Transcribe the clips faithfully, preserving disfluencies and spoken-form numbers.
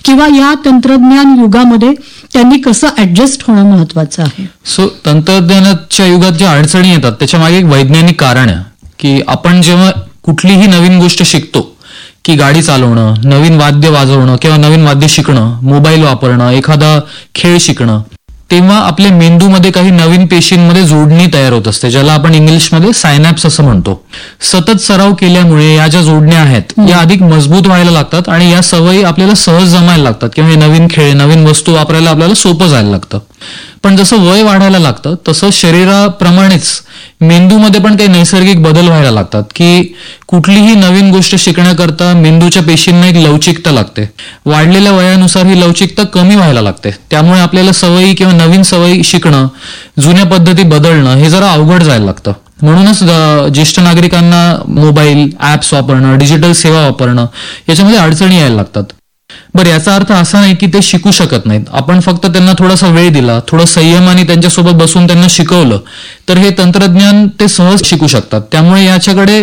किंवा या तंत्रज्ञान युगामध्ये त्यांनी कसं ऍडजस्ट होणं महत्वाचं आहे? सो तंत्रज्ञानाच्या युगात ज्या अडचणी येतात त्याच्या मागे एक वैज्ञानिक कारण आहे की आपण जेव्हा कुठलीही नवीन गोष्ट शिकतो की गाडी चालवणं, नवीन वाद्य वाजवणं किंवा नवीन वाद्य शिकणं, मोबाईल वापरणं, एखादा खेळ शिकणं, तेव्हा आपल्या मेंदूमध्ये काही नवीन पेशींमध्ये जोडणी तयार होत असते, ज्याला आपण इंग्लिशमध्ये सायनॅप्स असं म्हणतो. सतत सराव केल्यामुळे या ज्या जोडण्या आहेत या अधिक मजबूत व्हायला लागतात आणि या सवयी आपल्याला सहज जमायला लागतात किंवा हे नवीन खेळ, नवीन वस्तू वापरायला आपल्याला सोपं जायला लागतं. पण जसं वय वाढायला लागतं तसं शरीराप्रमाणेच मेंदूमध्ये पण काही नैसर्गिक बदल व्हायला लागतात की कुठलीही नवीन गोष्ट शिकण्याकरता मेंदूच्या पेशींना एक लवचिकता लागते. वाढलेल्या वयानुसार ही लवचिकता कमी व्हायला लागते. त्यामुळे आपल्याला सवयी किंवा नवीन सवयी शिकणं, जुन्या पद्धती बदलणं हे जरा अवघड जायला लागतं. म्हणूनच ज्येष्ठ नागरिकांना मोबाईल, ऍप्स वापरणं, डिजिटल सेवा वापरणं याच्यामध्ये अडचणी यायला लागतात. बरं, याचा अर्थ असा नाही की ते शिकू शकत नाहीत. आपण फक्त त्यांना थोडासा वेळ दिला, थोडं संयमाने त्यांच्यासोबत बसून त्यांना शिकवलं तर हे तंत्रज्ञान ते सहज शिकू शकतात. त्यामुळे याच्याकडे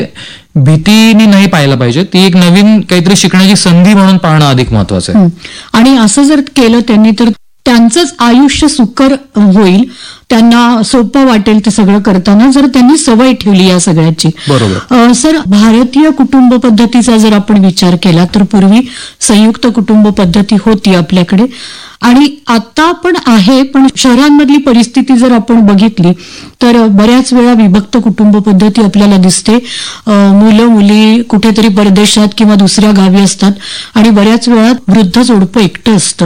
भीतीने नाही पाहायला पाहिजे, ती एक नवीन काहीतरी शिकण्याची संधी म्हणून पाहणं अधिक महत्वाचं आहे. आणि असं जर केलं त्यांनी तर त्यांचंच आयुष्य सुकर होईल, त्यांना सोपं वाटेल ते सगळं करताना जर त्यांनी सवय ठेवली या सगळ्याची. बरोबर. सर, भारतीय कुटुंब पद्धतीचा जर आपण विचार केला तर पूर्वी संयुक्त कुटुंब पद्धती होती आपल्याकडे आणि आता पण आहे, पण शहरांमधली परिस्थिती जर आपण बघितली तर बऱ्याच वेळा विभक्त कुटुंब पद्धती आपल्याला दिसते. मुलं मुली कुठेतरी परदेशात किंवा दुसऱ्या गावी असतात आणि बऱ्याच वेळा वृद्ध जोडपं एकटं असतं.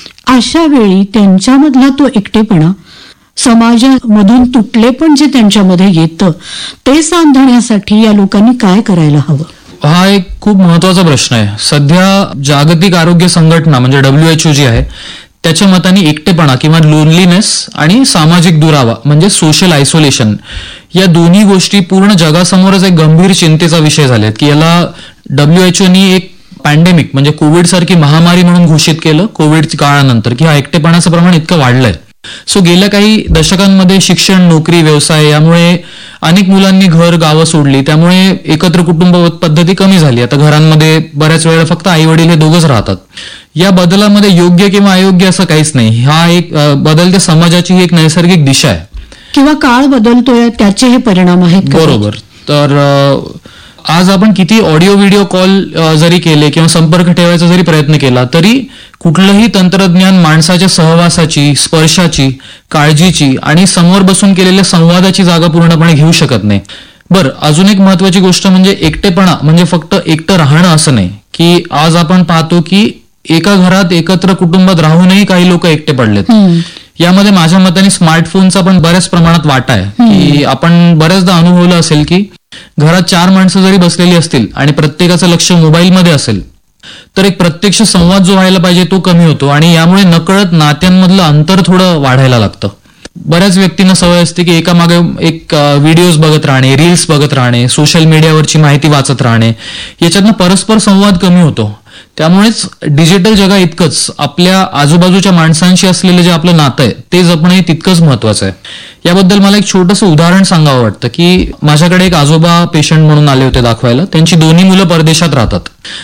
अशा वेळी त्यांच्यामधला तो एकटेपणा समाजामधून तुटले पण जे त्यांच्यामध्ये येतं ते सांधण्यासाठी या लोकांनी काय करायला हवं? हा एक खूप महत्वाचा प्रश्न आहे. सध्या जागतिक आरोग्य संघटना म्हणजे डब्ल्यूएचओ जी आहे त्याच्या मताने एकटेपणा किंवा लोनलीनेस आणि सामाजिक दुरावा म्हणजे सोशल आयसोलेशन या दोन्ही गोष्टी पूर्ण जगासमोरच एक गंभीर चिंतेचा विषय झालेत की याला डब्ल्यूएचओनी एक पॅन्डेमिक म्हणजे कोविड सारखी महामारी म्हणून घोषित केलं कोविड काळानंतर की हा एकटेपणाचं प्रमाण इतकं वाढलंय. सो गेल्या काही दशकांमध्ये शिक्षण, नोकरी, व्यवसाय यामुळे अनेक मुलांनी घर गावं सोडली, त्यामुळे एकत्र कुटुंब पद्धती कमी झाली. आता घरांमध्ये बऱ्याच वेळा फक्त आई वडील हे दोघंच राहतात. या बदलामध्ये योग्य किंवा अयोग्य असं काहीच नाही. हा एक बदलत्या समाजाची ही एक नैसर्गिक दिशा आहे किंवा काळ बदलतोय त्याचे हे परिणाम आहेत. बरोबर. तर आज आपण किती ऑडिओ व्हिडिओ कॉल जरी केले किंवा संपर्क ठेवायचा जरी प्रयत्न केला तरी कुठलंही तंत्रज्ञान माणसाच्या सहवासाची, स्पर्शाची, काळजीची आणि समोर बसून केलेल्या संवादाची जागा पूर्णपणे घेऊ शकत नाही. बरं, अजून एक महत्वाची गोष्ट म्हणजे एकटेपणा म्हणजे फक्त एकटं राहणं असं नाही की आज आपण पाहतो की एका घरात एकत्र कुटुंबात राहूनही काही लोक एकटे पडलेत. यामध्ये माझ्या मताने स्मार्टफोनचा पण बऱ्याच प्रमाणात वाटा आहे की आपण बऱ्याचदा अनुभवलं असेल की घरात चार माणसं जरी बसलेली असतील आणि प्रत्येकाचं लक्ष मोबाईलमध्ये असेल तर एक प्रत्यक्ष संवाद जो व्हायला पाहिजे तो कमी होतो आणि यामुळे नकळत नात्यांमधलं अंतर थोडं वाढायला लागतं. बऱ्याच व्यक्तींना सवय असते की एकामागे एक व्हिडिओज बघत राहणे, रील्स बघत राहणे, सोशल मीडियावरची माहिती वाचत राहणे, याच्यातनं परस्पर संवाद कमी होतो. त्यामुळेच डिजिटल जगा इतकंच आपल्या आजूबाजूच्या माणसांशी असलेलं जे आपलं नातं आहे ते जपणंही तितकंच महत्वाचं आहे. याबद्दल मला एक छोटंसं उदाहरण सांगावं वाटतं की माझ्याकडे एक आजोबा पेशंट म्हणून आले होते दाखवायला. त्यांची दोन्ही मुलं परदेशात राहतात.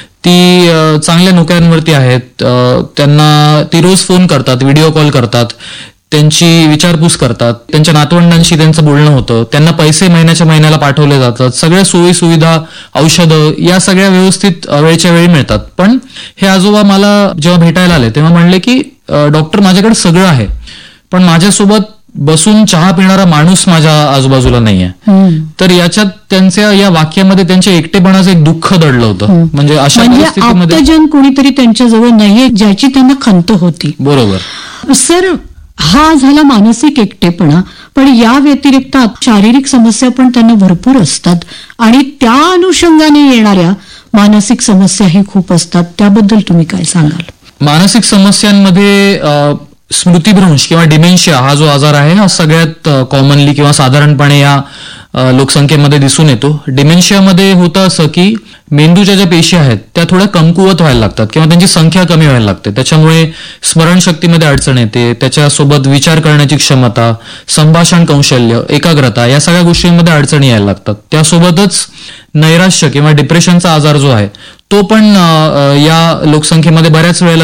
ती चांगल्या नोकऱ्यांवरती आहेत. त्यांना ती रोज फोन करतात, व्हिडिओ कॉल करतात, त्यांची विचारपूस करतात, त्यांच्या नातवंडांशी त्यांचं बोलणं होतं, त्यांना पैसे महिन्याच्या महिन्याला पाठवले जातात, सगळ्या सोयी सुविधा, औषधं या सगळ्या व्यवस्थित वेळच्या वेळी मिळतात. पण हे आजोबा मला जेव्हा भेटायला आले तेव्हा म्हणले की डॉक्टर माझ्याकडे सगळं आहे पण माझ्यासोबत बसून चहा पिणारा माणूस माझ्या आजूबाजूला नाहीये. तर याच्यात त्यांच्या या वाक्यामध्ये त्यांच्या एकटेपणाचं एक दुःख दडलं होतं. म्हणजे अशा परिस्थितीमध्ये आप्तजन कोणीतरी त्यांच्याजवळ नाहीये ज्याची त्यांना खंत होती. बरोबर. सर, हा झाला मानसिक एकटेपणा, पण या व्यतिरिक्त शारीरिक समस्या पण त्यांना भरपूर असतात आणि त्या अनुषंगाने येणाऱ्या मानसिक समस्याही खूप असतात. त्याबद्दल तुम्ही काय सांगाल? मानसिक समस्यांमध्ये स्मृतिभ्रंश किंवा डिमेन्शिया हा जो आजार आहे हा सगळ्यात कॉमनली किंवा साधारणपणे या लोकसंख्येमध्ये दिसून येतो. डिमेन्शियामध्ये होतं असं की मेंदूच्या ज्या पेशी आहेत त्या थोड्या कमकुवत व्हायला लागतात किंवा त्यांची संख्या कमी व्हायला लागते. त्याच्यामुळे स्मरणशक्तीमध्ये अडचण येते, त्याच्यासोबत विचार करण्याची क्षमता, संभाषण कौशल्य, एकाग्रता या सगळ्या गोष्टींमध्ये अडचणी यायला लागतात. त्यासोबतच नैराश्य किंवा डिप्रेशनचा आजार जो आहे तो पण या लोकसंख्येमध्ये बऱ्याच वेळेला